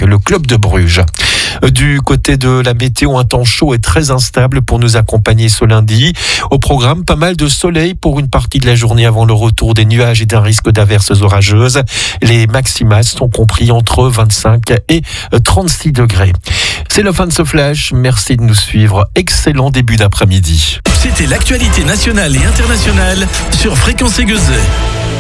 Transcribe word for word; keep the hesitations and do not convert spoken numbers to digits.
le club de Bruges. Du côté de la météo, un temps chaud et très instable pour nous accompagner ce lundi. Au programme, pas mal de soleil pour une partie de la journée avant le retour des nuages et d'un risque d'averses orageuses. Les maximales sont compris entre vingt-cinq et trente-six degrés. C'est la fin de ce flash. Merci de nous suivre. Excellent début d'après-midi. C'était l'actualité nationale et internationale sur Fréquence Aiguezet.